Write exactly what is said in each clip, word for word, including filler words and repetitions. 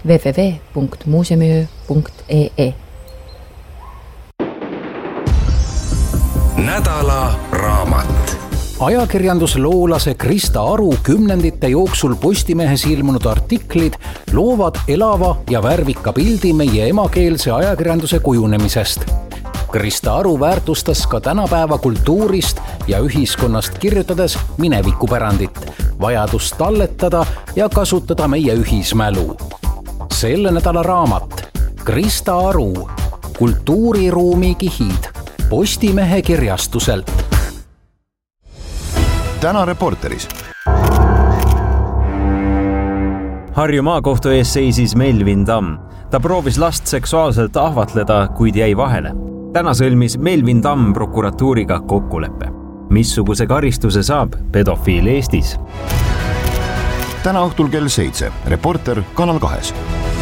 w w w punkt muuseumiöö punkt e e. Nädala raamat. Ajakirjandusloolase Krista Aru kümnendite jooksul Postimehes ilmunud artiklid loovad elava ja värvika pildi meie emakeelse ajakirjanduse kujunemisest. Krista Aru väärtustas ka tänapäeva kultuurist ja ühiskonnast kirjutades minevikupärandit, vajadust talletada ja kasutada meie ühismälu. Selle nädala raamat Krista Aru, kultuuriruumi kihid, Postimehe kirjastuselt. Täna Reporteris. Harju maakohtu ees seisis Melvin Tamm. Ta proovis last seksuaalselt ahvatleda, kuid jäi vahele. Täna sõlmis Melvin Tamm prokuratuuriga kokkuleppe. Missuguse karistuse saab pedofiil Eestis? Täna õhtul kell seitse. Reporter Kanal kahes.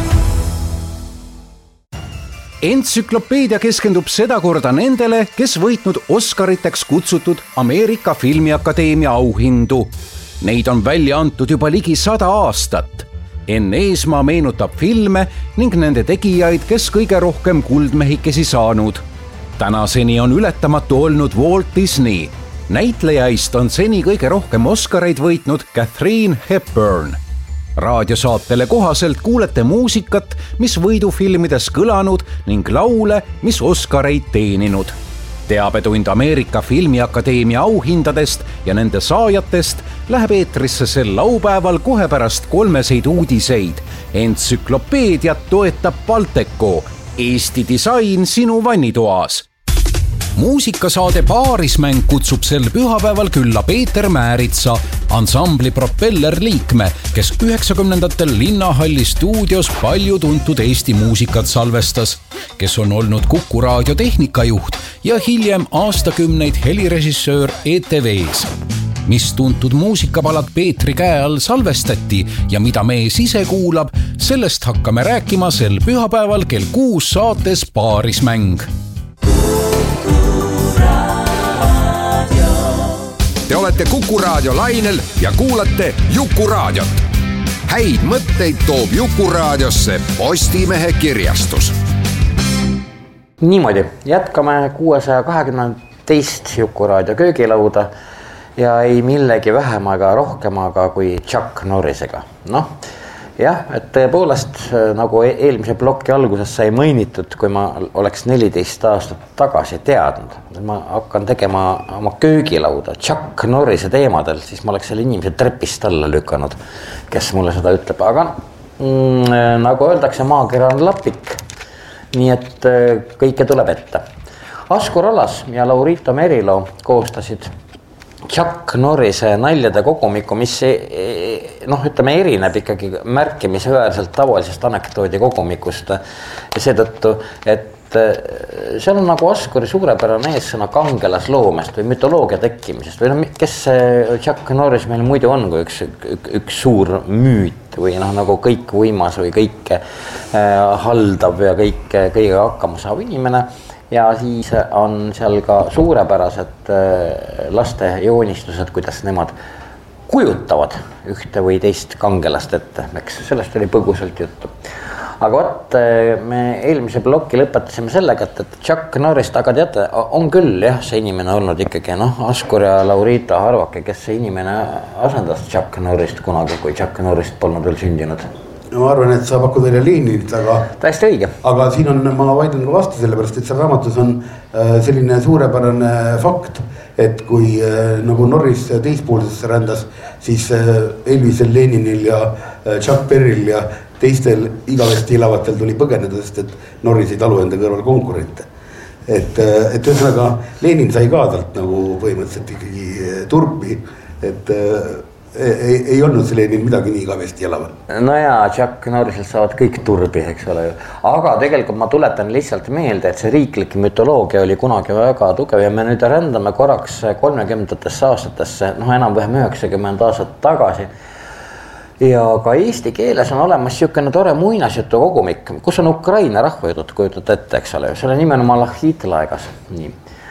Entsüklopeedia keskendub sedakorda nendele, kes võitnud Oscariteks kutsutud Ameerika Filmiakadeemia auhindu. Neid on välja antud juba ligi sada aastat. Enn Eesmaa meenutab filme ning nende tegijaid, kes kõige rohkem kuldmehikesi saanud. Tänaseni on ületamatu olnud Walt Disney. Näitlejaist on seni kõige rohkem Oscareid võitnud Katharine Hepburn. Raadiosaatele kohaselt kuulete muusikat, mis võidufilmides kõlanud ning laule, mis Oscareid teeninud. Teabetund Ameerika Filmiakadeemia auhindadest ja nende saajatest läheb eetrisse sel laupäeval kohe pärast kolmeseid uudiseid. Entsüklopeediat toetab Balteco, Eesti disain sinu vannitoas. Muusikasaade Paarismäng kutsub sel pühapäeval külla Peeter Määritsa, ansambli Propeller liikme, kes üheksakümnendatel Linnahalli stuudios palju tuntud Eesti muusikat salvestas, kes on olnud Kuku raadio tehnikajuht ja hiljem aastakümneid helirežissöör E T V-s. Mis tuntud muusikapalad Peetri käe all salvestati ja mida mees ise kuulab, sellest hakkame rääkima sel pühapäeval kell kuus saates Paarismäng. Te olete Kuku raadio lainel ja kuulate Juku raadiot. Häid mõtteid toob Juku raadiosse Postimehe kirjastus. Niimoodi, jätkame kuuesaja kahekümnendast Juku raadio köögilauda ja ei millegi vähemaga rohkemaga kui Chuck Norrisega. Noh, jah, et tõepoolest nagu eelmise ploki alguses sai mainitud, kui ma oleks neliteist aastat tagasi teadnud, ma hakkan tegema oma köögilauda Chuck Norrise teemadel, siis ma oleks selle inimese trepist alla lükanud, kes mulle seda ütleb. Aga mm, nagu öeldakse, maakera on lapik, nii et kõike tuleb ette. Askur Alas ja Laurita Merilo koostasid Chuck Norrise naljade kogumiku, mis noh, ütleme, erineb ikkagi märkimisväärselt tavalisest anekdoodi kogumikust ja seetõttu, et seal on nagu Askuri suurepärane eessõna kangelasloomest või mütoloogia tekkimisest või no, kes Chuck Norris meil muidu on kui üks, üks, üks suur müüt või noh, nagu kõik võimas või kõike haldav ja kõike, kõige hakkama saab inimene. Ja siis on seal ka suurepärased laste joonistused, kuidas nemad kujutavad ühte või teist kangelast ette. Eks sellest oli põgusalt juttu. Aga võt, me eelmise ploki lõpetasime sellega, et Chuck Norrist, aga teate, on küll jah, see inimene olnud ikkagi, noh, Askur ja Laurita Harvake, kes see inimene asendas Chuck Norrist kunagi, kui Chuck Norrist polnud veel sündinud. No ma arvan, et sa pakud välja Leninit, aga, täiesti õige. Aga siin on, ma vaidlen ka vastu sellepärast, et seal raamatus on selline suurepärane fakt, et kui nagu Norris teispoolsesse rändas, siis Elvisel, Leninil ja Chuck Berryl ja teistel igavesti elavatel tuli põgeneda, sest et Norris ei talu enda kõrval konkurente. Et, et ühesõnaga Lenin sai ka talt nagu põhimõtteliselt ikkagi turpi, et Ei, ei olnud selline midagi nii igavesti elava. No ja Chuck Norriselt saavad kõik turbi, eks ole. Aga tegelikult ma tuletan lihtsalt meelde, et see riiklik mütoloogia oli kunagi väga tugev ja me nüüd rändame korraks kolmekümnendatesse aastatesse, noh enam vähem üheksakümmend aastat tagasi. Ja ka eesti keeles on olemas siukene tore muinasjutu kogumik, kus on Ukraina rahvajutud kujutud ette, eks ole. Selle nimi on Malachit laegas. Nii.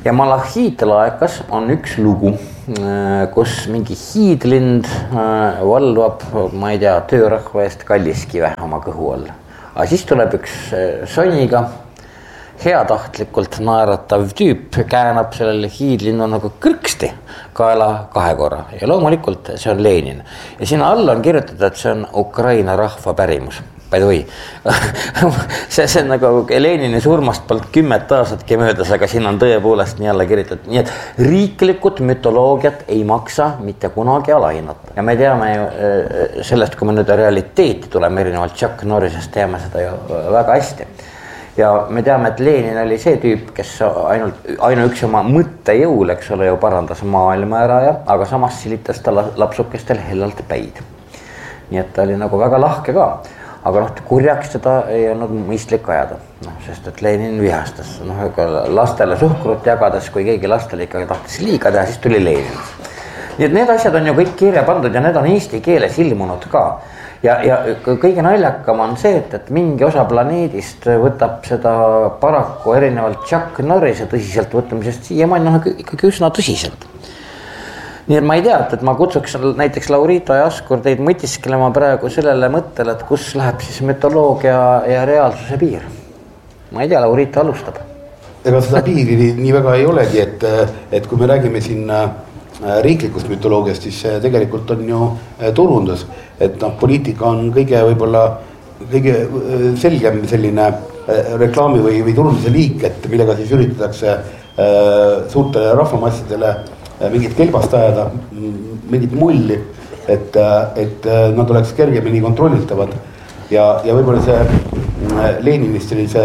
ja Malahiitlaekas on üks lugu, kus mingi hiidlind valvab, ma ei tea, töörahva eest kalliskive oma kõhu all. Aga siis tuleb üks soniga heatahtlikult naeratav tüüp, käänab sellele hiidlinnu nagu kõrksti kaela kahe korra ja loomulikult see on Lenin. Ja sinna alla on kirjutatud, et see on Ukraina rahva pärimus. By the way, see, see on nagu Lenini surmast poolt kümmet aastatki möödas, aga siin on tõepoolest nii alla kirjutatud. Nii et riiklikud mütoloogiat ei maksa mitte kunagi alahinnata. Ja me teame ju sellest, kui me nüüd realiteeti tuleme erinevalt Chuck Norrisest, teame seda ju väga hästi. Ja me teame, et Lenin oli see tüüp, kes ainult, ainuüksi oma mõttejõul, eks ole, ju parandas maailma ära, ja, aga samas silitas ta lapsukestel hellalt päid. Nii et ta oli nagu väga lahke ka. Aga noh, kurjaks seda ei olnud mõistlik ajada, no, sest et Lenin vihastas. No, lastele suhkrut jagades, kui keegi lastele ikkagi tahtis liiga teha, siis tuli Lenin. Nii et need asjad on ju kõik kirja pandud ja need on eesti keeles ilmunud ka. Ja, ja kõige naljakam on see, et, et mingi osa planeedist võtab seda paraku erinevalt Chuck Norrise tõsiselt võtamisest siiamaani on ikkagi üsna tõsiselt. Nii et ma ei tea, et ma kutsuks näiteks Laurita ja Askur teid mõtiskelema praegu sellele mõttele, et kus läheb siis mütoloogia ja reaalsuse piir. Ma ei tea, Laurita alustab. Ega seda piiri nii väga ei olegi, et, et kui me räägime siin riiklikust mütoloogiast, siis tegelikult on ju turundus, et no, poliitika on kõige võib-olla kõige selgem selline reklaami või, või turunduse liik, et millega siis üritatakse suurtele rahvamassidele mingit kelbast ajada, mingit mulli, et, et nad oleks kergemini kontrollitavad ja, ja võib-olla see Leninist sellise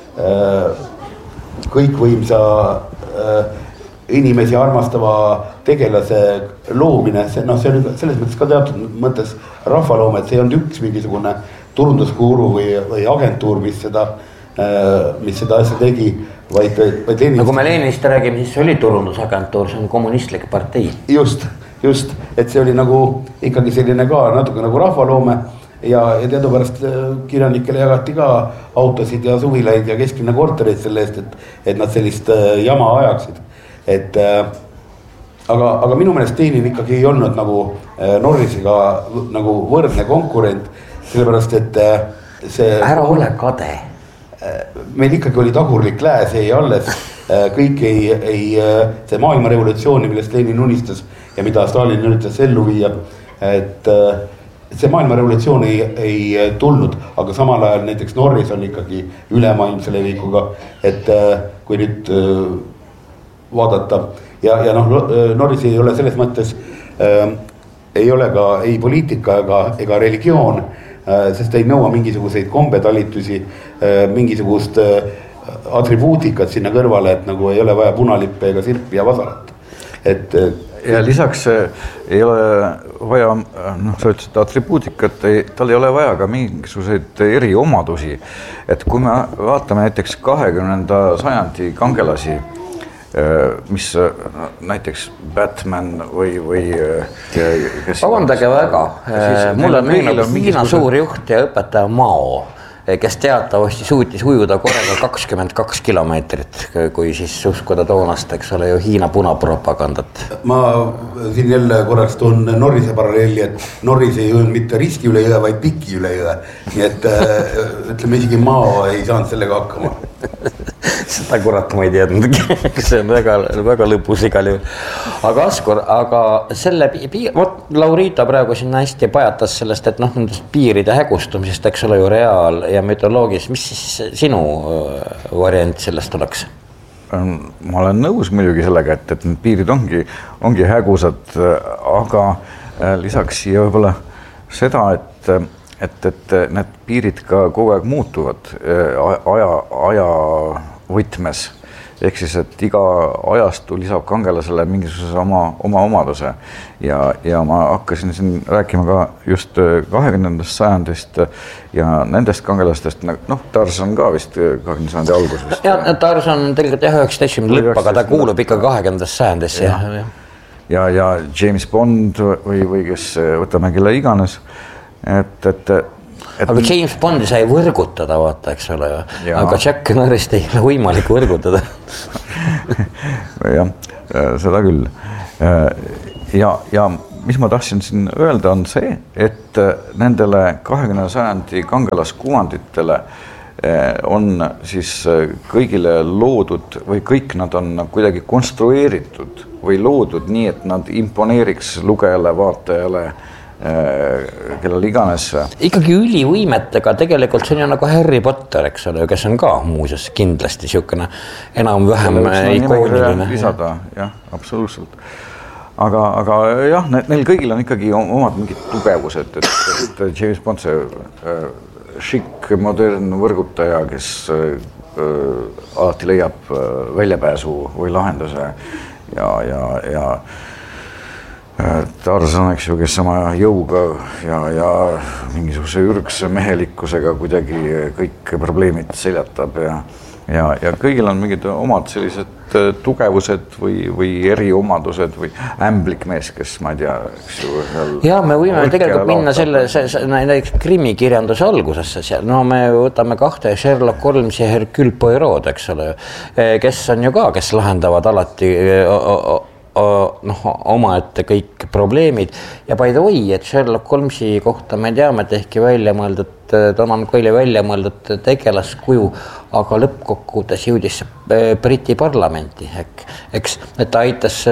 kõikvõimsa inimesi armastava tegelase loomine, see, no, see on selles mõttes ka teatud mõttes rahvaloome, et see ei olnud üks mingisugune turunduskuuru või, või agentuur, mis seda, mis seda asja tegi, vaid, vaid Leninist... No kui me Leninist räägime, siis see oli turundusagentuur, see on kommunistlik partei. Just, just, et see oli nagu ikkagi selline ka natuke nagu rahvaloome ja, ja teadupärast kirjanikele jagati ka autosid ja suvilaid ja kesklinna kortereid selle eest, et, et nad sellist jama ajaksid. Et, äh, aga, aga minu meelest Lenin ikkagi ei olnud nagu äh, Norrisega nagu võrdne konkurent, sellepärast, et äh, see... Ära ole kade. Äh, meil ikkagi oli tagurlik lää, see ei alles. Äh, kõik ei, ei äh, see maailmarevolutsiooni, millest Lenin unistas ja mida Stalin üritas ellu viia, et äh, see maailmarevolutsioon ei, ei tulnud, aga samal ajal näiteks Norris on ikkagi ülemaailmse levikuga, et äh, kui nüüd... Äh, vaadata ja, ja noh, Norris ei ole selles mõttes äh, ei ole ka ei poliitika ega, ega religioon, äh, sest ei nõua mingisuguseid kombetalitusi, äh, mingisugust äh, atribuutikat sinna kõrvale, et nagu ei ole vaja punalippe ega sirpi ja vasalat. Et, ja lisaks ei ole vaja, noh, sa ütlesid atribuutikat, ei, tal ei ole vaja ka mingisuguseid eriomadusi, et kui me vaatame näiteks kahekümnenda sajandi kangelasi, mis näiteks Batman või, või kes vabandage väga, mul on meenub Hiina suur juht ja õpetaja Mao, kes teatavasti suutis ujuda korraga kakskümmend kaks kilomeetrit, kui siis uskuda toonast, eks ole ju Hiina punapropagandat. Ma siin jälle korraks toon Norrise paralleeli, et Norris ei jõudnud mitte riski üle jõe, vaid piki üle jõe. Nii et ütleme isegi Mao ei saanud sellega hakkama. Seda kurat ma ei teadnud, see on väga, väga lõpus igal juhul. Aga Askur, aga selle piir, vot Laurita praegu sinna hästi pajatas sellest, et noh, nendest piiride hägustumisest, eks ole ju reaal ja mütoloogis, mis siis sinu variant sellest oleks? Ma olen nõus muidugi sellega, et, et need piirid ongi, ongi hägusad, aga lisaks siia võib-olla seda, et, et, et need piirid ka kogu aeg muutuvad aja, aja võtmes, ehk siis, et iga ajastu lisab kangelasele mingisuguse oma, oma omaduse ja, ja ma hakkasin siin rääkima ka just kahekümnendast sajandist ja nendest kangelastest, noh, Tarzan ka vist kahekümnenda sajandi algus vist. Ja, Tarzan on tegelikult jah üheksateistkümnenda lõpp, aga ta kuulub ikka kahekümnendasse sajandisse. Ja, ja. ja, ja James Bond või, või kes võtame kelle iganes, et, et aga James Bondi sai võrgutada, vaata, eks ole. Aga Jack Norrist ei ole võimalik võrgutada. jah, seda küll. Ja, ja mis ma tahtsin siin öelda on see, et nendele kahekümnenda sajandi kangelaskuvanditele on siis kõigile loodud või kõik nad on kuidagi konstrueeritud või loodud nii, et nad imponeeriks lugejale, vaatajale, kellel iganes. Ikkagi ülivõimetega tegelikult see on ju nagu Harry Potter, eks ole, kes on ka muuseas kindlasti siukene enam-vähem ikooniline. Lisada, jah, absoluutselt. Aga, aga jah, neil kõigil on ikkagi omad mingid tugevused, et, et James Bond, see äh, šikk, modern võrgutaja, kes äh, alati leiab äh, väljapääsu või lahenduse ja, ja, ja äh, Tarzan, eks ju, kes sama jõuga ja, ja mingisuguse ürgse mehelikkusega kuidagi kõik probleemid seljatab ja, ja, ja kõigil on mingid omad sellised tugevused või, või eriomadused või ämblikmees, kes ma ei tea, eks ju. Ja me võime tegelikult minna selle, see, see, näiteks krimikirjanduse algusesse seal. No me võtame kahte Sherlock Holmes ja Hercule Poirot, eks ole, kes on ju ka, kes lahendavad alati noh, oma ette kõik probleemid ja by the way, et Sherlock Holmesi kohta me teame, et ehkki välja mõeldud, Donald Coyle välja mõeldud tegelaskuju, aga lõppkokkuvõttes jõudis Briti parlamenti, eks, et ta aitas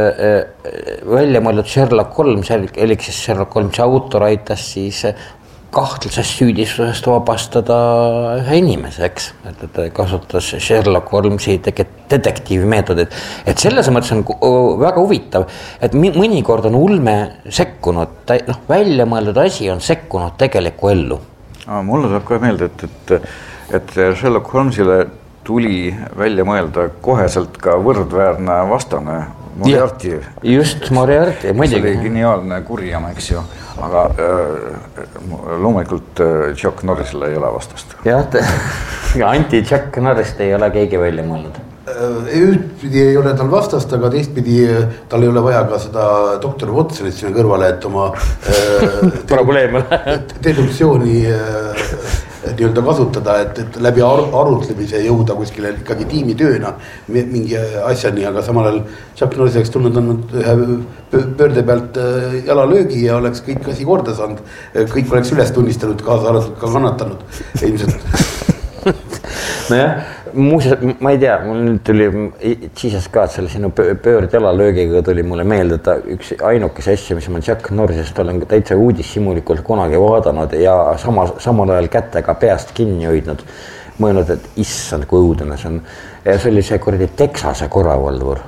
välja mõeldud Sherlock Holmes, elik siis Sherlock Holmesi autor aitas siis kahtlasest süüdistusest vabastada ühe inimese, eks, et, et kasutas Sherlock Holmesi detektiivmeetodit. Et selles mõttes on väga huvitav, et mõnikord on ulme sekkunud, noh, välja mõeldud asi on sekkunud tegelikku ellu. Mulle tuleb kohe meelde, et, et, et Sherlock Holmesile tuli välja mõelda koheselt ka võrdväärne vastane Moriarty. Ja, just Moriarty, muidugi. See oli geniaalne kurjam, eks ju, aga äh, loomulikult Chuck Norrisile ei ole vastast. Jah, anti-Chuck Norrist ei ole keegi välja mõelnud. Ühtpidi ei ole tal vastast, aga teistpidi tal ei ole vaja ka seda doktor Watsonit sinna kõrvale, et oma probleeme deduktsiooni nii-öelda kasutada, et, et läbi ar arutlemise jõuda kuskile ikkagi tiimitööna mingi asjani, aga samal ajal Chuck Norris oleks tulnud andnud ühe pöörde pealt jalalöögi ja oleks kõik asi korda saanud, kõik oleks üles tunnistanud, kaasa arvatud ka kannatanud ilmselt. Nojah, muuseas, ma ei tea, mul nüüd tuli Jesus ka, et selle sinu pöörd jalalöögiga tuli mulle meelde, et üks ainukese asja, mis ma Chuck Norrisest olen täitsa uudishimulikult kunagi vaadanud ja sama, samal ajal kätega peast kinni hoidnud, mõelnud, et issand, kui õudune see on. Ja see oli see kuradi Texase koravalvur,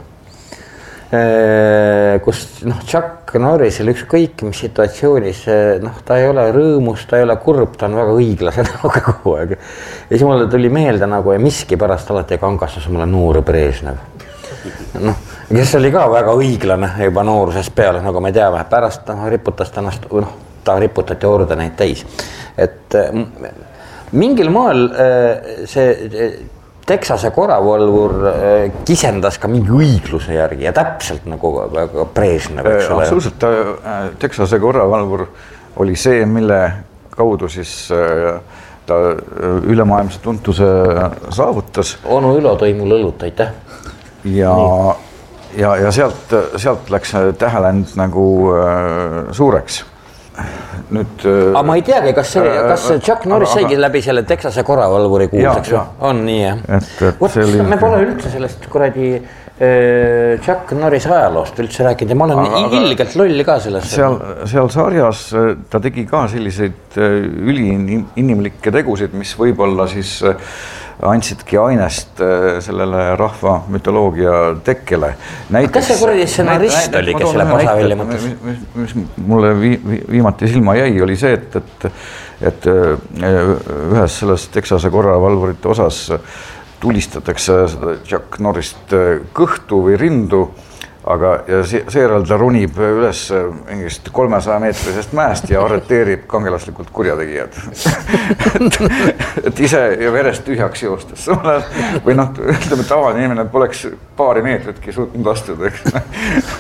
kus noh, Chuck Norrisel ükskõik mis situatsioonis, noh, ta ei ole rõõmus, ta ei ole kurb, ta on väga õiglase näoga kogu aeg. Ja siis mulle tuli meelde nagu ja miski pärast alati kangastas mulle noor Brežnev. Noh, kes oli ka väga õiglane juba noorusest peale, nagu me teame, pärast noh, riputas ta ennast, noh, ta riputati ordeneid täis. Et mingil maal see Texase koravalvur kisendas ka mingi õigluse järgi ja täpselt nagu Brežnev, eks ole. Absoluutselt, Texase koravalvur oli see, mille kaudu siis ta ülemaailmse tuntuse saavutas. Onu Ülo tõi mulle õlut, aitäh. Ja, ja, ja sealt, sealt läks tähelend nagu suureks. Nüüd, aga ma ei teagi, kas, see, kas Chuck Norris saigi läbi selle Texase koravalvuri kuulsaks? On nii, jah. Võt, oli... me pole üldse sellest kuradi Chuck Norris ajaloost üldse rääkinud ja ma olen aga, ilgelt lolli ka sellest. Seal, seal sarjas ta tegi ka selliseid üliinimlikke tegusid, mis võib-olla siis andsidki ainest sellele rahva mütoloogia tekkele. Näiteks, kas see kuradi stsenarist oli, kes selle pasa välja mõtles? Mis, mis mulle vi, vi, viimati silma jäi, oli see, et, et, et ühes selles Texase koravalvurite osas tulistatakse seda Chuck Norrist kõhtu või rindu, aga ja seejärel ta runib üles mingist kolmesaja meetrisest mäest ja arreteerib kangelaslikult kurjategijad. et, et ise ja verest tühjaks joostes. Või noh, ütleme, tavaline inimene poleks paari meetritki suutnud astuda.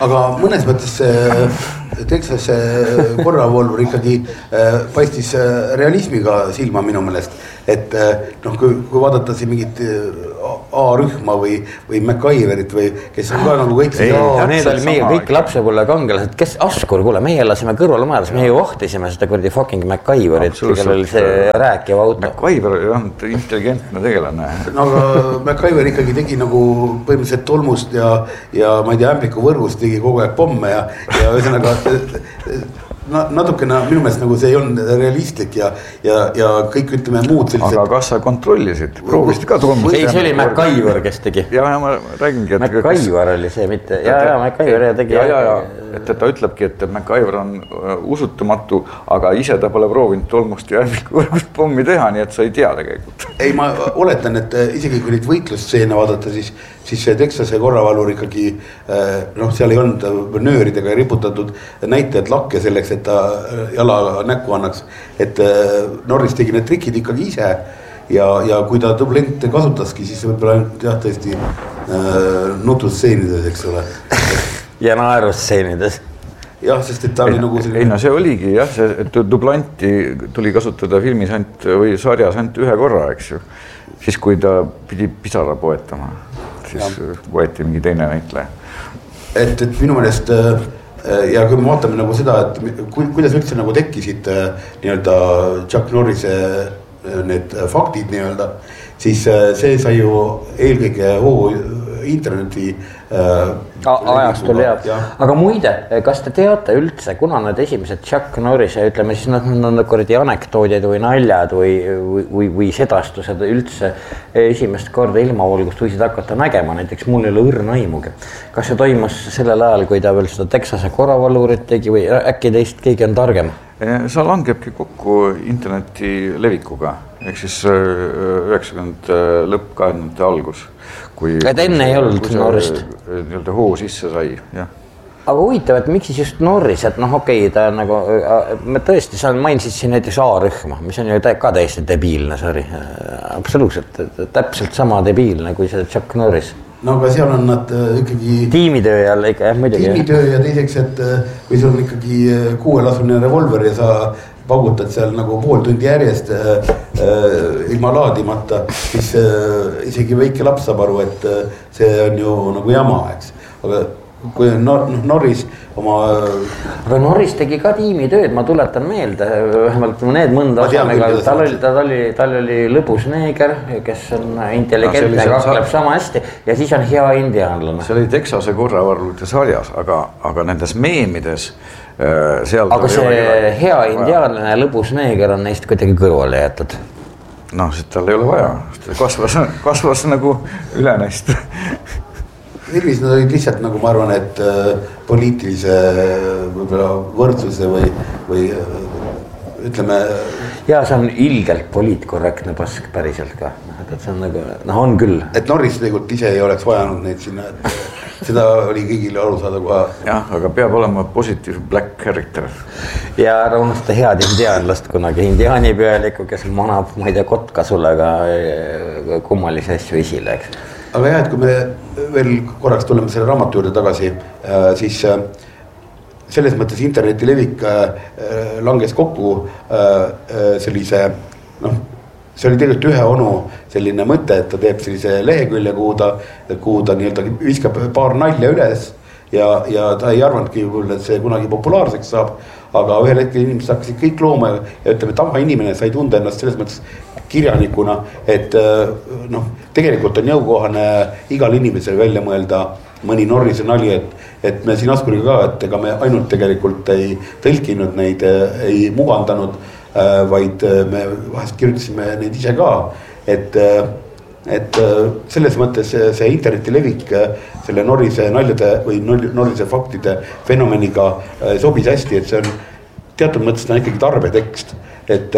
aga mõnes mõttes Texase korravolvur ikkagi paistis realismiga silma minu meelest, et noh, kui, kui vaadata siin mingit A-rühma või, või MacGyverit või kes on ka nagu kõik. Need oli meie kõik lapsepõlve kangelased, kes askur, kuule, meie elasime kõrval majades, meie vahtisime seda kurdi fucking MacGyverit, kellel oli see rääkiv auto. MacGyver ei olnud intelligentne tegelane. No aga MacGyver ikkagi tegi nagu põhimõtteliselt tolmust ja, ja ma ei tea, ämbliku võrgust tegi kogu aeg pomme ja, ja ühesõnaga na, natukene minu meelest nagu see ei olnud realistlik ja, ja, ja kõik ütleme muud sellised. Aga kas sa kontrollisid, proovisid ka tolmust? Ei, see oli MacGyver, kes tegi. Ja, ja ma räägingi, et MacGyver oli see, mitte, ja, ja MacGyver tegi. Ja, ja, ja, et ta ütlebki, et MacGyver on usutumatu, aga ise ta pole proovinud tolmust ja ämbliku võrgust pommi teha, nii et sa ei tea tegelikult. Ei, ma oletan, et isegi kui neid võitlusstseene vaadata, siis siis see Texase korravalur ikkagi, noh, seal ei olnud nööridega riputatud näitajad lakke selleks, et ta jala näkku annaks, et Norris tegi need trikid ikkagi ise ja, ja kui ta dublente kasutaski, siis võib-olla ainult jah, tõesti nutusstseenides, eks ole. Ja naerusstseenides. Jah, sest et ta oli nagu selline... Ei, no see oligi jah, see dublanti tuli kasutada filmis ainult või sarjas ainult ühe korra, eks ju. Siis kui ta pidi pisara poetama, siis ja. Poeti mingi teine näitleja. Et, et minu meelest ja kui me vaatame nagu seda, et kuidas üldse nagu tekkisid nii-öelda Chuck Norrise need faktid nii-öelda, siis see sai ju eelkõige hoo interneti ajast oli jah. Aga muide, kas te teate üldse, kuna need esimesed Chuck Norrise, ütleme siis nad on kordi anekdoodid või naljad või, või, või sedastused üldse esimest korda ilmavolgust võisid hakata nägema, näiteks mul ei ole õrna aimugi. Kas see toimus sellel ajal, kui ta veel seda Texase korravallurit tegi või äkki teist keegi on targem? Sa langebki kokku interneti levikuga, ehk siis üheksakümmend lõpp kahekümnendate algus. Kui, et enne ei olnud Norrist? Nii-öelda hoo sisse sai, jah. Aga huvitav, et miks siis just Norris, et noh, okei, ta nagu, me tõesti saan mainisid siin näiteks A-rühma, mis on ju ka täiesti debiilne, sorry, absoluutselt, täpselt sama debiilne kui see Chuck Norris. No aga seal on nad ikkagi... Tiimitöö jälle ikka, jah, muidugi. Tiimitöö ja teiseks, et kui sul on ikkagi kuuelasuline revolver ja sa paugutad seal nagu pool tundi järjest äh, ilma laadimata, siis äh, isegi väike laps saab aru, et äh, see on ju nagu jama, eks. Aga kui Nor- Norris oma... Aga Norris tegi ka tiimitööd, ma tuletan meelde, vähemalt need mõnda osamega, tal oli, tal oli, tal oli lõbus neeger, kes on intelligentne, no, kakleb sama hästi ja siis on hea indiaanlane. See oli Texase korravarlute sarjas, aga, aga nendes meemides äh, seal... Aga see hea indiaanlane lõbus neeger on neist kuidagi kõrvale jätud. Noh, see tal ei ole vaja, kasvas, kasvas nagu üle neist. Filmis nad olid lihtsalt nagu ma arvan, et äh, poliitilise võib-olla võrdsuse või, või äh, ütleme... Ja see on ilgelt poliitkorrektne pask päriselt ka. Et see on nagu, noh on küll. Et Norris tegelikult ise ei oleks vajanud neid sinna, et seda oli kõigile aru saada koha. Jah, aga peab olema positive black character. Ja ära unusta head indiaanlast kunagi, indiaani pealiku, kes manab, ma ei tea, kotka sulle ka kummalise asju esile, eks. Aga jah, et kui me veel korraks tuleme selle raamatu juurde tagasi, siis selles mõttes interneti levik langes kokku sellise, noh, see oli tegelikult ühe onu selline mõte, et ta teeb sellise lehekülje, kuhu ta, kuhu ta nii-öelda viskab paar nalja üles ja, ja ta ei arvandki, et see kunagi populaarseks saab, aga ühel hetkel inimesed hakkasid kõik looma ja ütleme, tava inimene sai tunda ennast selles mõttes kirjanikuna, et noh, tegelikult on jõukohane igal inimesel välja mõelda mõni Norrise nali, et, et me siin Askuriga ka, et ega me ainult tegelikult ei tõlkinud neid, ei mugandanud, vaid me vahest kirjutasime neid ise ka, et, et selles mõttes see interneti levik selle Norrise naljade või Norrise faktide fenomeniga sobis hästi, et see on teatud mõttes ta on ikkagi tarbetekst, et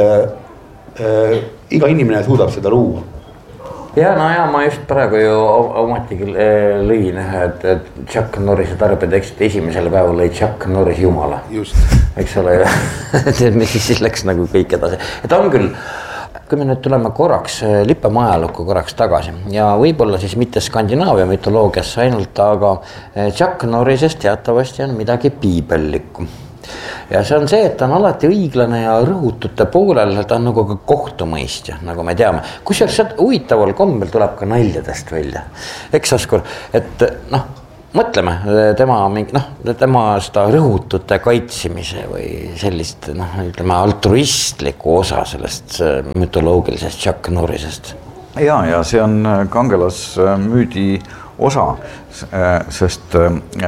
äh, iga inimene suudab seda luua. Ja, no ja ma just praegu ju omatigi lõin, et, et Chuck Norrise tarbetekst esimesel päeval lõi Chuck Norris jumala. Just. Eks ole, et mis siis läks nagu kõik edasi. Et on küll, kui me nüüd tuleme korraks, lippame ajalukku korraks tagasi ja võib-olla siis mitte Skandinaavia mütoloogiasse ainult, aga Chuck Norrisest teatavasti on midagi piibellikku. Ja see on see, et ta on alati õiglane ja rõhutute poolel, ta on nagu ka kohtumõistja, nagu me teame. Kusjuures huvitaval kombel tuleb ka naljadest välja. Eks oskur, et noh, mõtleme tema, noh, tema seda rõhutute kaitsimise või sellist, noh, ütleme altruistlikku osa sellest mütoloogilisest Chuck Norrisest. Ja, ja see on kangelasmüüdi osa, sest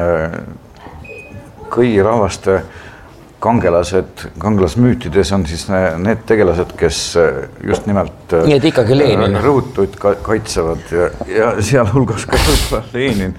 kõigi rahvaste kangelased, kangelasmüütides on siis need tegelased, kes just nimelt rõhutuid kaitsevad ja, ja sealhulgas ka Lenin,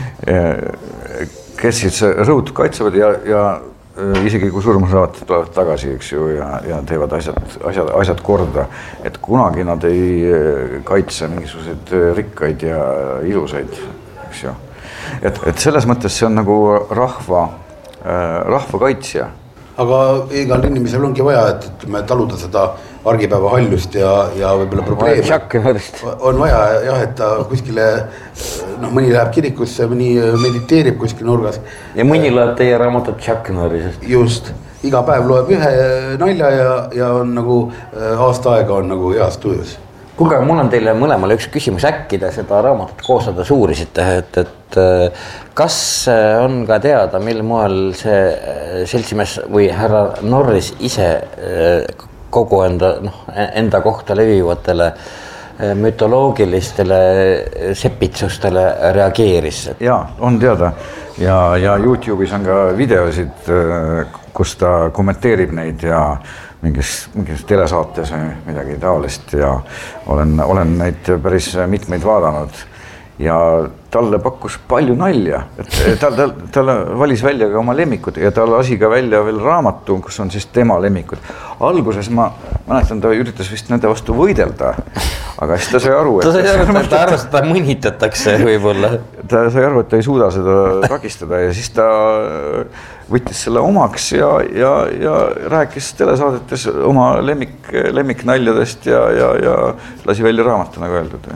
kes siis rõhutud kaitsevad ja, ja isegi kui surma saavad, tulevad tagasi, eks ju, ja, ja teevad asjad, asjad, asjad korda, et kunagi nad ei kaitse mingisuguseid rikkaid ja ilusaid, eks ju. Et, et selles mõttes see on nagu rahva, rahva kaitsja. Aga igal inimesel ongi vaja, et, et me taluda seda argipäeva hallust ja, ja võib-olla probleeme. On vaja jah, et ta kuskile, noh, mõni läheb kirikusse, mõni mediteerib kuskil nurgas. Ja mõni loeb teie raamatut Chuck Norrisest. Just, iga päev loeb ühe nalja ja, ja on nagu aasta aega on nagu heas tujus. Kuulge, mul on teile mõlemale üks küsimus, äkki te seda raamatut koostada suurisite, et, et kas on ka teada, mil moel see seltsimees või härra Norris ise kogu enda, noh, enda kohta levivatele mütoloogilistele sepitsustele reageeris? Ja, on teada ja, ja YouTube'is on ka videosid, kus ta kommenteerib neid ja mingis, mingis telesaates või midagi taolist ja olen, olen neid päris mitmeid vaadanud ja talle pakkus palju nalja, et tal, tal, tal valis välja ka oma lemmikud ja ta lasi ka välja veel raamatu, kus on siis tema lemmikud. Alguses ma mäletan, ta üritas vist nende vastu võidelda, aga siis ta sai aru, et ta sai aru, et ta arvas, et ta mõnitatakse võib-olla. Ta sai aru, et ta ei suuda seda takistada ja siis ta võttis selle omaks ja, ja, ja rääkis telesaadetes oma lemmik, lemmiknaljadest ja, ja, ja lasi välja raamatu, nagu öeldud.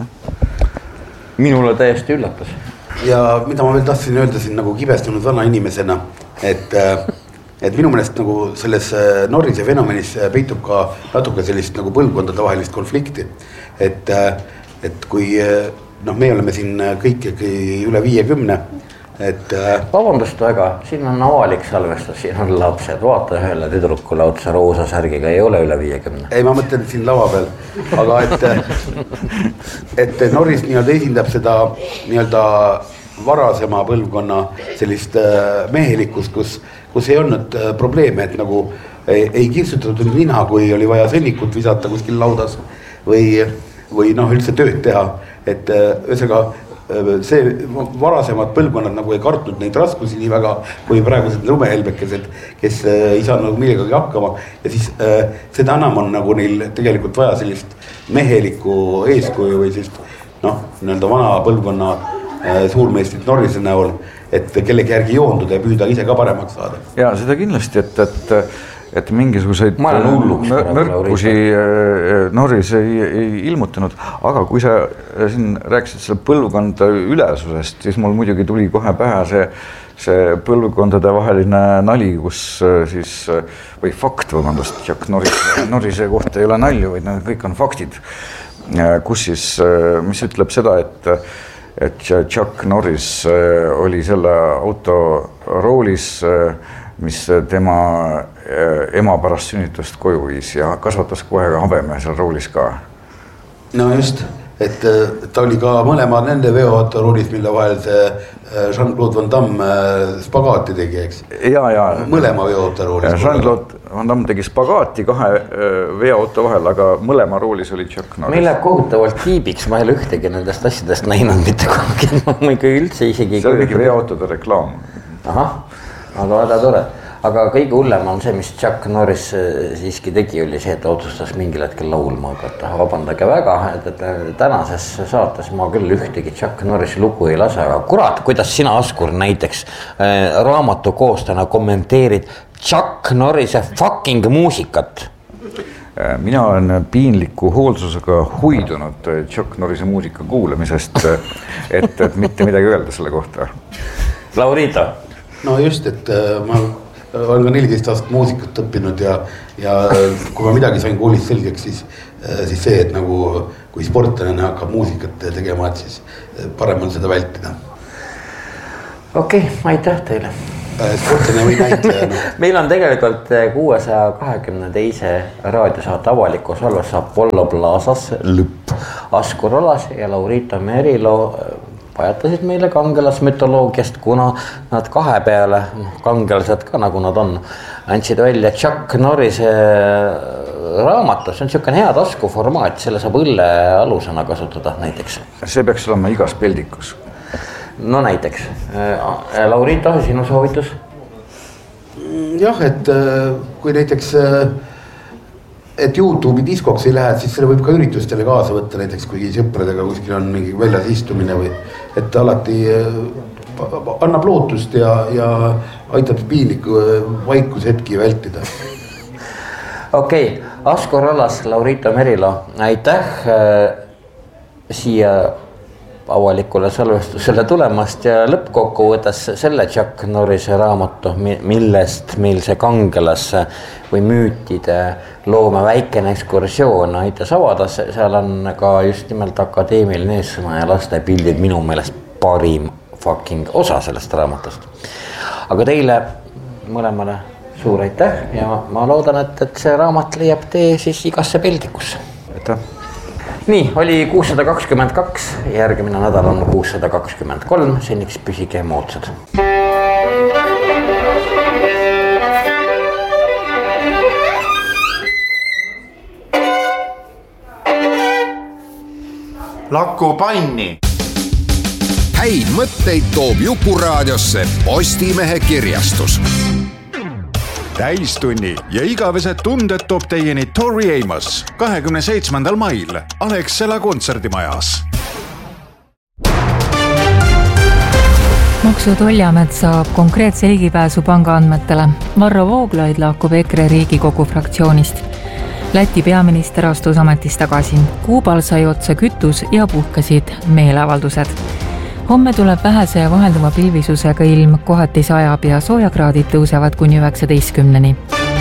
Minule täiesti üllatas. Ja mida ma veel tahtsin öelda siin nagu kibestunud vana inimesena, et, et minu meelest nagu selles Norrise fenomenis peitub ka natuke sellist nagu põlvkondade vahelist konflikti. Et, et kui noh, me oleme siin kõik üle viiekümne, et vabandust väga, siin on avalik salvestus, siin on lapsed, vaata ühele tüdrukule otsa roosa särgiga, ei ole üle viiekümne. Ei, ma mõtlen siin lava peal, aga et, et Norris nii-öelda esindab seda nii-öelda varasema põlvkonna sellist mehelikkust, kus, kus ei olnud probleeme, et nagu ei, ei kirsutatud nina, kui oli vaja sõnnikut visata kuskil laudas või, või noh, üldse tööd teha, et ühesõnaga see varasemad põlvkonnad nagu ei kartnud neid raskusi nii väga kui praegused lumehelbekesed, kes ei saanud nagu millegagi hakkama ja siis äh, seda enam on nagu neil tegelikult vaja sellist mehelikku eeskuju või sellist noh, nii-öelda vana põlvkonna äh, suurmeistrit Norrise näol, et kellegi järgi joonduda ja püüda ise ka paremaks saada. Ja seda kindlasti, et, et et mingisuguseid nõrkusi Norris ei, ei ilmutanud, aga kui sa siin rääkisid selle põlvkonda ülesusest, siis mul muidugi tuli kohe pähe see, see põlvkondade vaheline nali, kus siis, või fakt, vabandust, Chuck Norris, Norrise kohta ei ole nalju, vaid need kõik on faktid, kus siis, mis ütleb seda, et et Chuck Norris oli selle auto roolis, mis tema ema pärast sünnitust koju viis ja kasvatas kohe ka habeme seal roolis ka. No just, et ta oli ka mõlema nende veoauto roolis, mille vahel see Jean-Claude Van Damme spagaati tegi, eks? Ja, ja. Mõlema veoauto roolis. Jean-Claude Van Damme tegi spagaati kahe veoauto vahel, aga mõlema roolis oli Chuck Norris. Meil läheb kohutavalt kiibiks, ma ei ole ühtegi nendest asjadest näinud mitte kohagi, ma ikka üldse isegi... See oli veoautode reklaam. Ahah, aga väga tore. Aga kõige hullem on see, mis Chuck Norris siiski tegi, oli see, et otsustas mingil hetkel laulma hakata. Vabandage väga, et, et tänases saates ma küll ühtegi Chuck Norris lugu ei lase, aga kurat, kuidas sina, Askur, näiteks äh, raamatu koostana kommenteerid Chuck Norrise fucking muusikat? mina olen piinliku hoolsusega huidunud Chuck Norrise muusika kuulamisest, et, et mitte midagi öelda selle kohta. Laurita? No just, et ma olen ka neliteist aastat muusikat õppinud ja, ja kui ma midagi sain koolis selgeks, siis, siis see, et nagu kui sportlane hakkab muusikat tegema, et siis parem on seda vältida. Okei, okay, aitäh teile. Sportlane või näitleja. No. Meil on tegelikult kuuesaja kahekümne teise raadiosaate avalikus olles Apollo Plazas lõpp. Askur Olas ja Laurita Merilo pajatasid meile kangelasmütoloogiast, kuna nad kahe peale, kangelased ka nagu nad on, andsid välja Chuck Norrise raamatu. See on niisugune hea taskuformaat, selle saab õlle alusena kasutada näiteks. See peaks olema igas peldikus. No näiteks. Laurita, sinu soovitus? Jah, et kui näiteks et YouTube'i diskoks ei lähe, siis selle võib ka üritustele kaasa võtta, näiteks kui sõpradega kuskil on mingi väljas istumine või et alati annab lootust ja, ja aitab piinliku vaikushetki vältida. Okei, okay. Askur Olas, Laurita Merilo, aitäh siia avalikule salvestusele tulemast ja lõppkokku võtas selle Chuck Norrise raamatu, millest meil see kangelas või müütide loome väikene ekskursioon aitas avada. Seal on ka just nimelt akadeemiline eessõna ja laste pildid minu meelest parim fucking osa sellest raamatust. Aga teile mõlemale suur aitäh ja ma loodan, et, et see raamat leiab tee siis igasse peldikusse. Aitäh! Nii, oli kuussada kakskümmend kaks, järgmine nädal on kuussada kakskümmend kolm, seniks püsige moodsad. Laku panni! Häid mõtteid toob Jukuraadiosse Postimehe kirjastus. Täistunni ja igavesed tunded toob teieni Tori Amos kahekümne seitsmendal mail Alexela kontserdimajas. Maksu- ja Tolliamet saab konkreetse ligipääsu pangaandmetele. Varro Vooglaid lahkub EKRE Riigikogu fraktsioonist. Läti peaminister astus ametist tagasi. Kuubal sai otsa kütus ja puhkesid meeleavaldused. Homme tuleb vähese ja vahelduva pilvisusega ilm, kohati sajab ja soojakraadid tõusevad kuni üheksateistkümneni.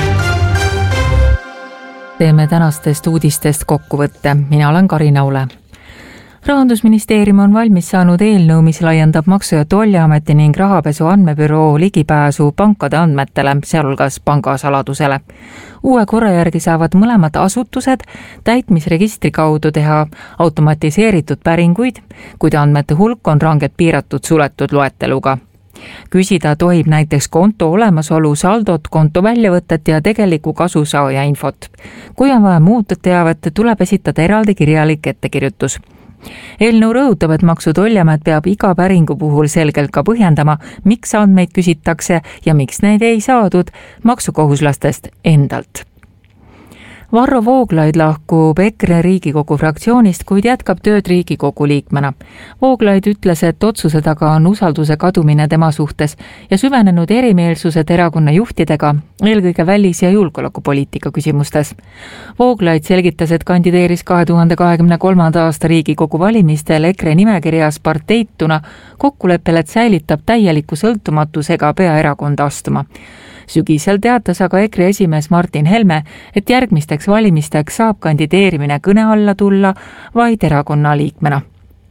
Teeme tänastest uudistest kokkuvõtte. Mina olen Karin Aule. Rahandusministeerium on valmis saanud eelnõu, mis laiendab Maksu- ja Tolliameti ning Rahapesu Andmebüroo ligipääsu pankade andmetele, sealhulgas pangasaladusele. Uue korra järgi saavad mõlemad asutused täitmisregistri kaudu teha automatiseeritud päringuid, kuid andmete hulk on rangelt piiratud suletud loeteluga. Küsida tohib näiteks konto olemasolu, saldot, konto väljavõtet ja tegeliku kasusaaja infot. Kui on vaja muud teavet, tuleb esitada eraldi kirjalik ettekirjutus. Eelnõu rõhutab, et Maksu- ja Tolliamet peab iga päringu puhul selgelt ka põhjendama, miks andmeid küsitakse ja miks neid ei saadud maksukohuslastest endalt. Varro Vooglaid lahkub EKRE Riigikogu fraktsioonist, kuid jätkab tööd Riigikogu liikmena. Vooglaid ütles, et otsuse taga on usalduse kadumine tema suhtes ja süvenenud erimeelsused erakonna juhtidega, eelkõige välis- ja julgeolekupoliitika küsimustes. Vooglaid selgitas, et kandideeris kahe tuhande kahekümne kolmanda aasta Riigikogu valimistel EKRE nimekirjas parteituna kokkuleppel, et säilitab täieliku sõltumatusega peaerakonda astuma. Sügisel teatas aga EKRE esimees Martin Helme, et järgmisteks valimisteks saab kandideerimine kõne alla tulla vaid erakonna liikmena.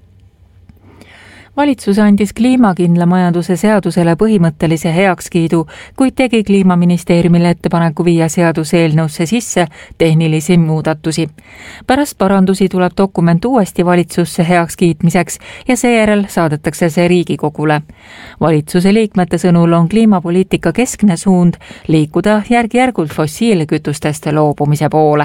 Valitsus andis kliimakindla majanduse seadusele põhimõttelise heakskiidu, kuid tegi Kliimaministeeriumile ettepaneku viia seaduseelnõusse sisse tehnilisi muudatusi. Pärast parandusi tuleb dokument uuesti valitsusse heakskiitmiseks ja seejärel saadetakse see Riigikogule. Valitsuse liikmete sõnul on kliimapoliitika keskne suund liikuda järk-järgult fossiilkütustest loobumise poole.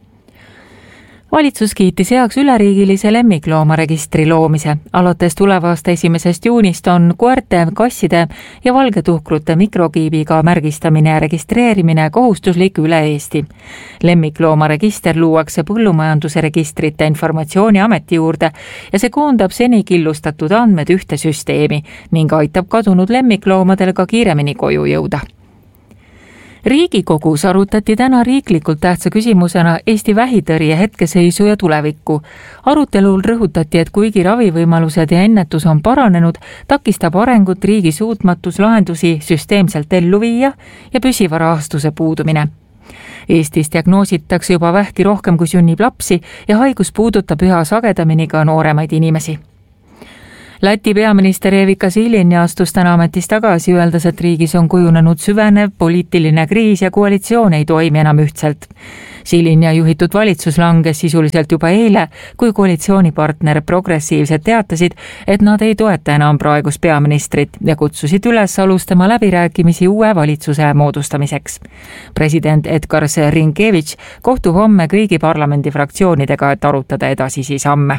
Valitsus kiitis heaks üleriigilise lemmikloomaregistri loomise. Alates tulevast esimesest juunist on koerte, kasside ja valgetuhkrute mikrokiibiga märgistamine ja registreerimine kohustuslik üle Eesti. Lemmikloomaregister luuakse põllumajanduse registrite informatsiooniameti juurde ja see koondab seni killustatud andmed ühte süsteemi ning aitab kadunud lemmikloomadel ka kiiremini koju jõuda. Riigikogus arutati täna riiklikult tähtsa küsimusena Eesti vähitõrje hetkeseisu ja tulevikku. Arutelul rõhutati, et kuigi ravivõimalused ja ennetus on paranenud, takistab arengut riigi suutmatus lahendusi süsteemselt ellu viia ja püsiva rahastuse puudumine. Eestis diagnoositakse juba vähki rohkem kui sünnib lapsi ja haigus puudutab üha sagedamini ka nooremaid inimesi. Läti peaminister Evika Silini astus täna ametis tagasi, öeldes, et riigis on kujunenud süvenev poliitiline kriis ja koalitsioon ei toimi enam ühtselt. Silinja juhitud valitsus langes sisuliselt juba eile, kui koalitsioonipartner progressiivsed teatasid, et nad ei toeta enam praegust peaministrit ja kutsusid üles alustama läbirääkimisi uue valitsuse moodustamiseks. President Edgars Rinkevitš kohtub homme kõigi parlamendifraktsioonidega, et arutada edasisi samme.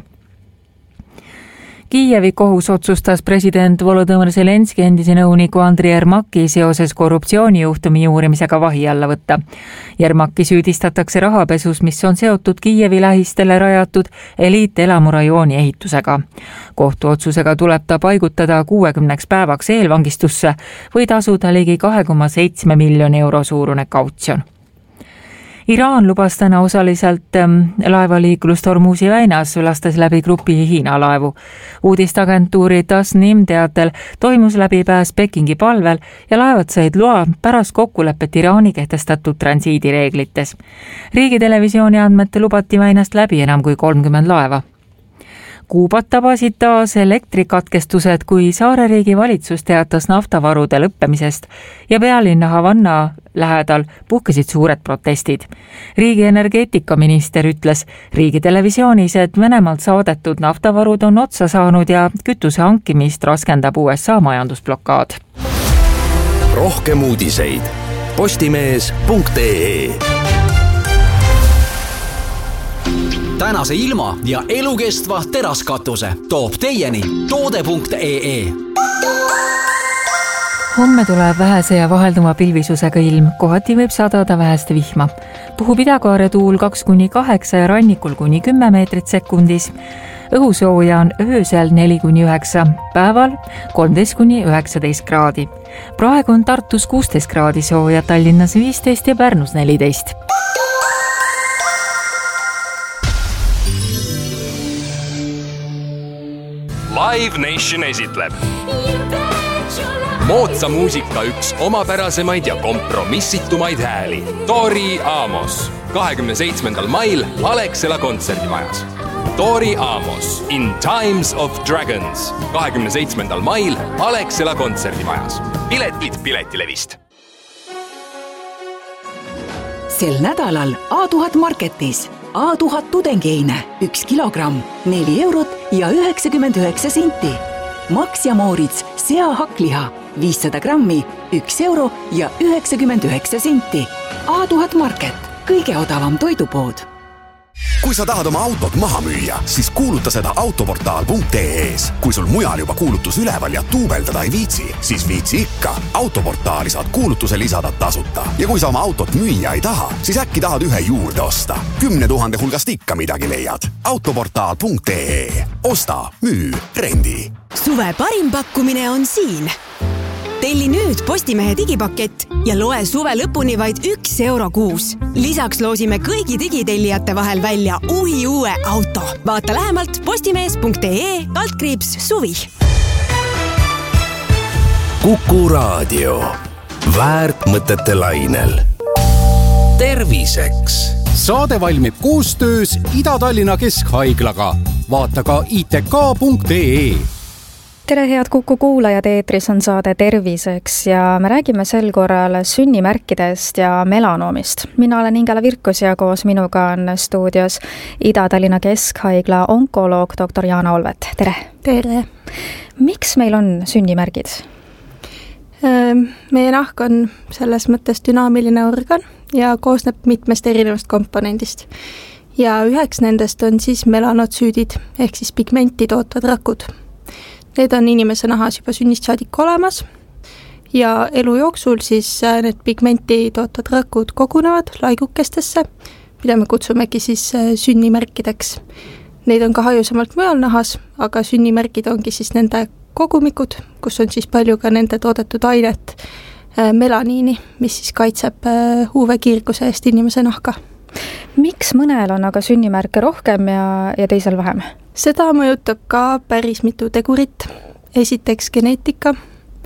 Kiievi kohus otsustas president Volodõmõr Zelenski endise nõuniku Andrei Yermaki seoses korruptsioonijuhtumi uurimisega vahi alla võtta. Yermaki süüdistatakse rahapesus, mis on seotud Kiievi lähistele rajatud eliitelamurajooni ehitusega. Kohtuotsusega tuleb ta paigutada kuuekümneks päevaks eelvangistusse või tasuda ligi kahe koma seitsme miljoni euro suurune kautsjon. Iraan lubas täna osaliselt laevaliiklust Hormuzi väinas, lastes läbi grupi Hiina laevu. Uudistagentuuri Tasnim teatel toimus läbipääs Pekingi palvel ja laevad said loa pärast kokkulepet Iraani kehtestatud transiidireeglites. Riigitelevisiooni andmete lubati väinast läbi enam kui kolmkümmend laeva. Kuubat tabasid taas elektrikatkestused, kui saareriigi valitsus teatas naftavarude lõppemisest ja pealinna Havanna lähedal puhkesid suured protestid. Riigi energeetikaminister ütles riigitelevisioonis, et Venemaalt saadetud naftavarud on otsa saanud ja kütuse hankimist raskendab U S A majandusblokaad. Rohkem uudiseid postimees punkt ee. Tänase ilma ja elukestva teraskatuse toob teieni toode punkt ee. Homme tuleb vähese ja vahelduma pilvisusega ilm, kohati võib sadada väheste vihma. Puhub idakaare tuul kaks kuni kaheksa ja rannikul kuni kümme meetrit sekundis. Õhusooja on öösel neli kuni üheksa, päeval kolmteist kuni üheksateist kraadi. Praegu on Tartus kuusteist kraadi sooja, Tallinnas viisteist ja Pärnus neliteist. Live Nation esitleb moodsa muusika üks omapärasemaid ja kompromissitumaid hääli. Tori Amos kahekümne seitsmendal mail Alexela kontserdimajas. Tori Amos in Times of Dragons kahekümne seitsmendal mail Alexela kontserdimajas. Piletid Piletilevist. Sel nädalal A tuhat Marketis A tuhat tudengeine, üks kilogramm, neli eurot ja üheksakümmend üheksa senti. Max ja Moritz seahakliha, viissada grammi, üks euro ja üheksakümmend üheksa senti. A tuhat Market, kõige odavam toidupood. Kui sa tahad oma autot maha müüa, siis kuuluta seda autoportaal punkt ee-s. Kui sul mujal juba kuulutus üleval ja tuubeldada ei viitsi, siis viitsi ikka. Autoportaali saad kuulutuse lisada tasuta. Ja kui sa oma autot müüa ei taha, siis äkki tahad ühe juurde osta. Kümne tuhande hulgast ikka midagi leiad. autoportaal punkt ee. Osta, müü, rendi. Suve parim pakkumine on siin. Telli nüüd Postimehe digipakett ja loe suve lõpuni vaid üks euro kuus. Lisaks loosime kõigi digitellijate vahel välja uhi uue auto. Vaata lähemalt postimees punkt ee altkriips suvi. Kuku Raadio. Väärt mõtete lainel. Terviseks. Saade valmib koostöös Ida-Tallinna Keskhaiglaga. Vaata ka i t k punkt ee. Tere, head Kuku kuulajad, eetris on saade Terviseks ja me räägime sel korral sünnimärkidest ja melanoomist. Mina olen Ingela Virkus ja koos minuga on stuudios Ida-Tallinna Keskhaigla onkoloog doktor Jaana Olvet. Tere! Tere! Miks meil on sünnimärgid? Meie nahk on selles mõttes dünaamiline organ ja koosneb mitmest erinevast komponendist. Ja üheks nendest on siis melanotsüüdid ehk siis pigmenti tootvad rakud. Need on inimese nahas juba sünnist saadik olemas ja elu jooksul siis need pigmenti tootvad rakud kogunevad laigukestesse, mida me kutsumegi siis sünnimärkideks. Neid on ka hajusamalt mujal nahas, aga sünnimärgid ongi siis nende kogumikud, kus on siis palju ka nende toodetud ainet, melaniini, mis siis kaitseb U V-kiirguse eest inimese nahka. Miks mõnel on aga sünnimärke rohkem ja, ja teisel vähem? Seda mõjutab ka päris mitu tegurit. Esiteks geneetika,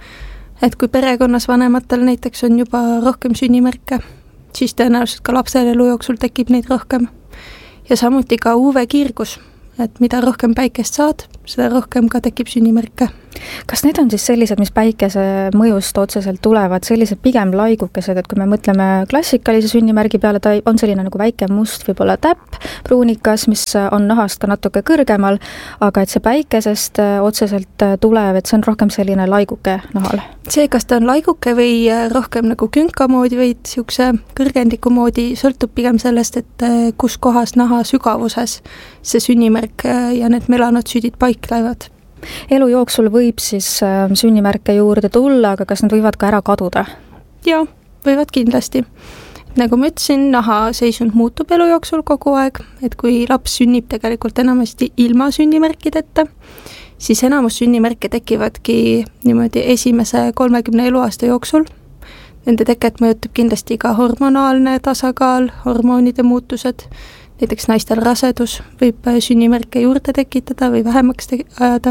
et kui perekonnas vanematel näiteks on juba rohkem sünnimärke, siis tõenäoliselt ka lapsel elu jooksul tekib neid rohkem. Ja samuti ka U V-kiirgus, et mida rohkem päikest saad, seda rohkem ka tekib sünnimärke. Kas need on siis sellised, mis päikese mõjust otseselt tulevad, sellised pigem laigukesed, et kui me mõtleme klassikalise sünnimärgi peale, ta on selline nagu väike must, võib-olla täpp, pruunikas, mis on nahast ka natuke kõrgemal, aga et see päikesest otseselt tulev, et see on rohkem selline laiguke nahal? See, kas ta on laiguke või rohkem nagu künka moodi või siukse kõrgendiku moodi, sõltub pigem sellest, et kus kohas naha sügavuses see sünnimärk ja need melanotsüüdid paiklevad. Elu jooksul võib siis sünnimärke juurde tulla, aga kas nad võivad ka ära kaduda? Jaa, võivad kindlasti. Nagu ma ütlesin, naha seisund muutub elu jooksul kogu aeg, et kui laps sünnib tegelikult enamasti ilma sünnimärkideta, siis enamus sünnimärke tekivadki niimoodi esimese kolmekümne eluaasta jooksul. Nende teket mõjutab kindlasti ka hormonaalne tasakaal, hormoonide muutused, näiteks naistel rasedus võib sünnimärke juurde tekitada või vähemaks te- ajada.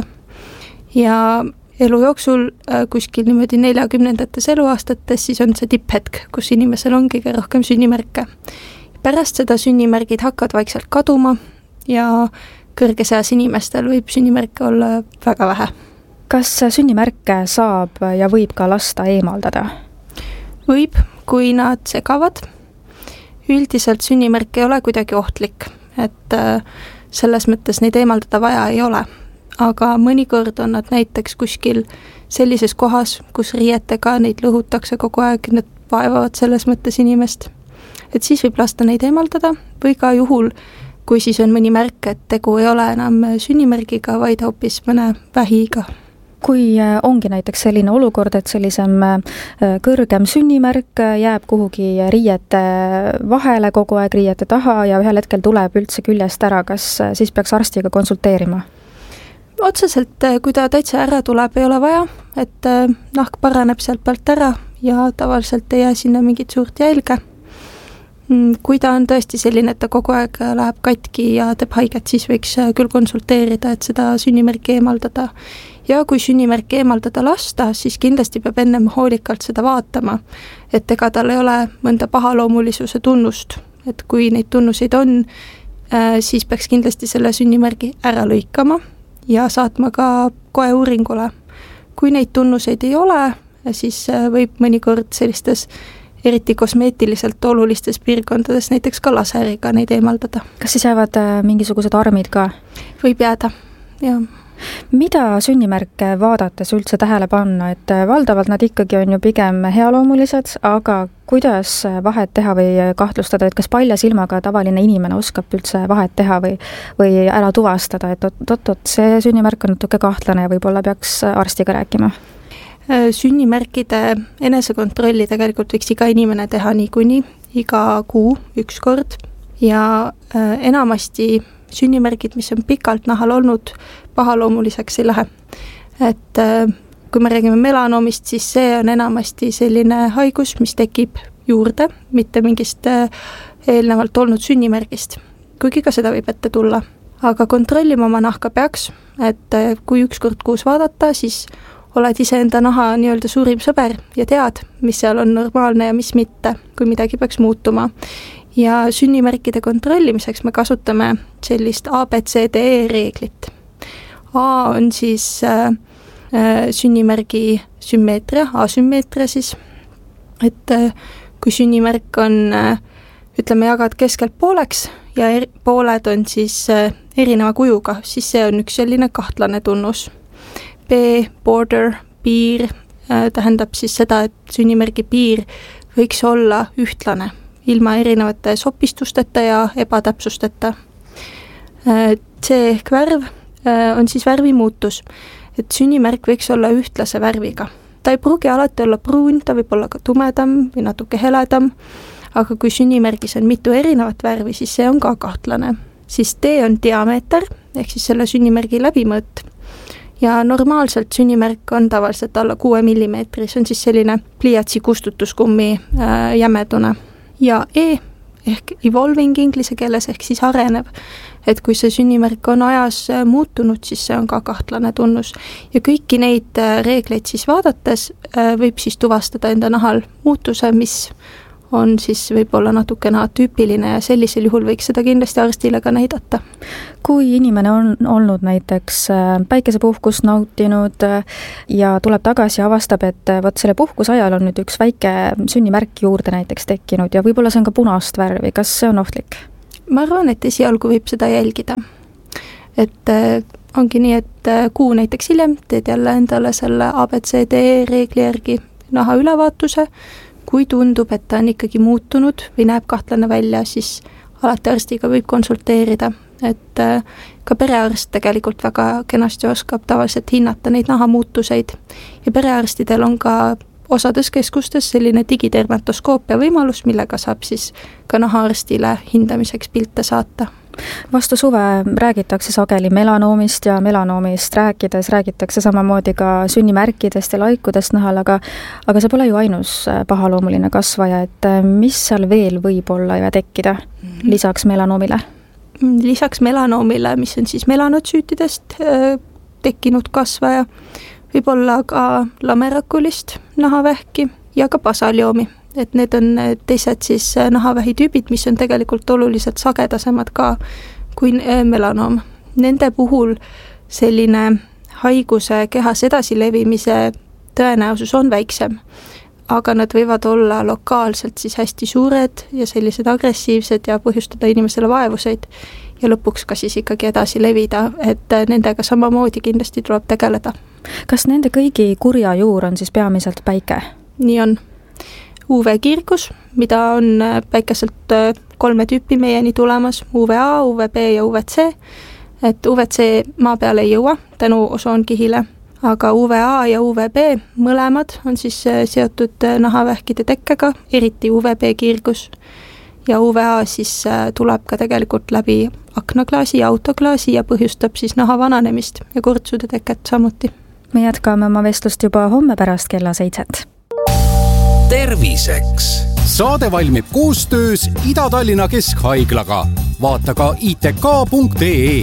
Ja elu jooksul kuskil niimoodi neljakümnendates eluaastates siis on see tipphetk, kus inimesel on kõige rohkem sünnimärke. Pärast seda sünnimärgid hakkavad vaikselt kaduma ja kõrges eas inimestel võib sünnimärke olla väga vähe. Kas sünnimärke saab ja võib ka lasta eemaldada? Võib, kui nad segavad. Üldiselt sünnimärk ei ole kuidagi ohtlik, et selles mõttes neid eemaldada vaja ei ole. Aga mõnikord on nad näiteks kuskil sellises kohas, kus riietega neid lõhutakse kogu aeg, need vaevavad selles mõttes inimest. Et siis võib lasta neid eemaldada või ka juhul, kui siis on mõni märk, et tegu ei ole enam sünnimärgiga, vaid hoopis mõne vähiga. Kui ongi näiteks selline olukord, et sellisem kõrgem sünnimärk jääb kuhugi riiete vahele kogu aeg riiete taha ja ühel hetkel tuleb üldse küljest ära, kas siis peaks arstiga konsulteerima? Otseselt, kui ta täitsa ära tuleb, ei ole vaja, et nahk paraneb sealt pealt ära ja tavaliselt ei jää sinna mingit suurt jälge. Kui ta on tõesti selline, et ta kogu aeg läheb katki ja teeb haiget, siis võiks küll konsulteerida, et seda sünnimärki eemaldada. Ja kui sünnimärki eemaldada lasta, siis kindlasti peab ennem hoolikalt seda vaatama, et ega tal ei ole mõnda pahaloomulisuse tunnust. Et kui neid tunnuseid on, siis peaks kindlasti selle sünnimärgi ära lõikama ja saatma ka koe uuringule. Kui neid tunnuseid ei ole, siis võib mõnikord sellistes eriti kosmeetiliselt olulistes piirkondades näiteks ka laseriga neid eemaldada. Kas siis jäävad mingisugused armid ka? Võib jääda, jah. Mida sünnimärke vaadates üldse tähele panna, et valdavalt nad ikkagi on ju pigem healoomulised, aga kuidas vahet teha või kahtlustada, et kas palja silmaga tavaline inimene oskab üldse vahet teha või, või ära tuvastada, et oot-oot, see sünnimärk on natuke kahtlane ja võib-olla peaks arstiga rääkima? Sünnimärkide enesekontrolli tegelikult võiks iga inimene teha niikuinii, iga kuu üks kord ja enamasti sünnimärgid, mis on pikalt nahal olnud, pahaloomuliseks ei lähe. Et kui me räägime melanoomist, siis see on enamasti selline haigus, mis tekib juurde, mitte mingist eelnevalt olnud sünnimärgist. Kuigi ka seda võib ette tulla. Aga kontrollima oma nahka peaks, et kui üks kord kuus vaadata, siis oled ise enda naha nii-öelda suurim sõber ja tead, mis seal on normaalne ja mis mitte, kui midagi peaks muutuma. Ja sünnimärkide kontrollimiseks me kasutame sellist A B C D E reeglit. A on siis äh, sünnimärgi sümmeetria, asümmeetria siis, et äh, kui sünnimärk on, äh, ütleme, jagad keskelt pooleks ja er, pooled on siis äh, erineva kujuga, siis see on üks selline kahtlane tunnus. B, border, piir, äh, tähendab siis seda, et sünnimärgi piir võiks olla ühtlane, ilma erinevate sopistusteta ja ebatäpsusteta. C ehk värv on siis värvimuutus, et sünnimärk võiks olla ühtlase värviga. Ta ei pruugi alati olla pruun, ta võib olla ka tumedam või natuke heledam, aga kui sünnimärgis on mitu erinevat värvi, siis see on ka kahtlane. Siis D on diameeter, ehk siis selle sünnimärgi läbimõõt ja normaalselt sünnimärk on tavaliselt alla kuue millimeetri, see on siis selline pliiatsi kustutuskummi äh, jämedune. Ja E ehk evolving inglise keeles ehk siis arenev, et kui see sünnimärk on ajas muutunud, siis see on ka kahtlane tunnus. Ja kõiki neid reegleid siis vaadates võib siis tuvastada enda nahal muutuse, mis on siis võib-olla natukene atüüpiline ja sellisel juhul võiks seda kindlasti arstile ka näidata. Kui inimene on olnud näiteks päikesepuhkust nautinud ja tuleb tagasi ja avastab, et võt selle puhkuse ajal on nüüd üks väike sünnimärk juurde näiteks tekkinud ja võib-olla see on ka punast värvi, kas see on ohtlik? Ma arvan, et esialgu võib seda jälgida. Et ongi nii, et kuu näiteks hiljem teed jälle endale selle A B C D E reegli järgi naha ülevaatuse. Kui tundub, et ta on ikkagi muutunud või näeb kahtlane välja, siis alati arstiga võib konsulteerida. Et ka perearst tegelikult väga kenasti oskab tavaliselt hinnata neid nahamuutuseid. Ja perearstidel on ka osades keskustes selline digitermatoskoopia võimalus, millega saab siis ka nahaarstile hindamiseks pilte saata. Vastu suve räägitakse sageli melanoomist ja melanoomist rääkides räägitakse samamoodi ka sünnimärkidest ja laikudest nahal, aga, aga see pole ju ainus pahaloomuline kasvaja, et mis seal veel võib olla ja tekkida mm-hmm. lisaks melanoomile? Lisaks melanoomile, mis on siis melanotsüütidest tekkinud kasvaja, võib olla ka lamerakulist nahavähki ja ka basaliomi. Et need on teised siis nahavähi tüübid, mis on tegelikult oluliselt sagedasemad ka kui melanoom. Nende puhul selline haiguse kehas edasilevimise tõenäosus on väiksem, aga nad võivad olla lokaalselt siis hästi suured ja sellised agressiivsed ja põhjustada inimesele vaevuseid ja lõpuks ka siis ikkagi edasi levida, et nendega samamoodi kindlasti tuleb tegeleda. Kas nende kõigi kurja juur on siis peamiselt päike? Nii on. U V-kiirgus, mida on päikeselt kolme tüüpi meieni tulemas, U V A, U V B ja U V C, et U V C maa peale ei jõua tänu osoonkihile, aga U V A ja U V B mõlemad on siis seotud nahavähkide tekkega, eriti U V B kiirgus. Ja U V A siis tuleb ka tegelikult läbi aknaklaasi ja autoklaasi ja põhjustab siis naha vananemist ja kortsude teket samuti. Me jätkame oma vestlust juba homme pärast kella seitset. Terviseks. Saade valmib koostöös Ida-Tallinna Keskhaiglaga. Vaata ka I T K punkt E E.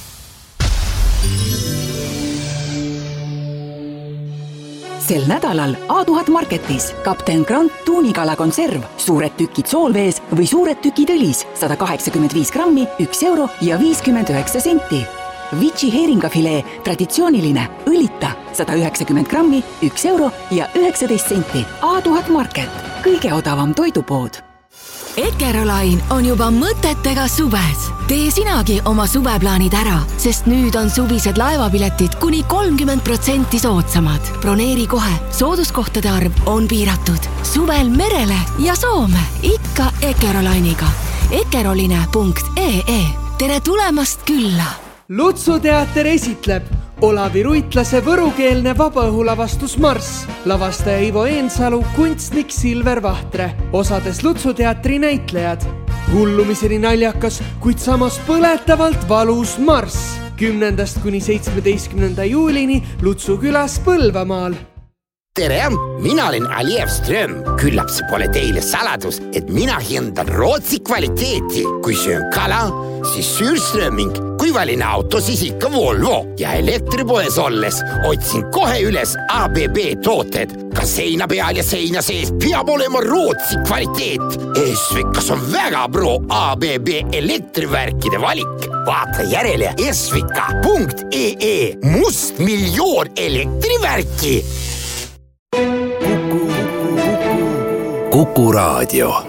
Sel nädalal A tuhat Marketis Kapten Grant tuunikala konserv, suured tükid soolvees või suured tükid õlis, sada kaheksakümmend viis grammi, üks euro ja viiskümmend üheksa senti. Vici heeringafilee, traditsiooniline, õlita, sada üheksakümmend grammi, üks euro ja üheksateist senti. A tuhat Market, kõige odavam toidupood. Eckerolain on juba mõtetega suves. Tee sinagi oma suveplaanid ära, sest nüüd on suvised laevapiletid kuni kolmkümmend protsenti soodsamad. Broneeri kohe, sooduskohtade arv on piiratud. Suvel merele ja Soome, ikka Eckerolainiga. Eckeroline punkt E E. Tere tulemast külla! Lutsu teater esitleb Olavi Ruitlase võrukeelne vabaõhulavastus Marss, lavastaja Ivo Eensalu, kunstnik Silver Vahtre, osades Lutsu teatri näitlejad. Hullumiseni naljakas, kuid samas põletavalt valus Marss, kümnendast kuni seitsmeteistkümnenda juulini Lutsu külas Põlvamaal. Tere, mina olen Aliev Ström. Küllap see pole teile saladus, et mina hindan Rootsi kvaliteeti. Kui söön kala, siis Sürströming. Kui valin auto, siis ikka Volvo. Ja elektripoes olles otsin kohe üles A B B tooted. Ka seina peal ja seina sees peab olema Rootsi kvaliteet. Esvikas on väga pro A B B elektrivärkide valik. Vaata järele esvika punkt E E. Must miljoon elektrivärki. Kuku Raadio.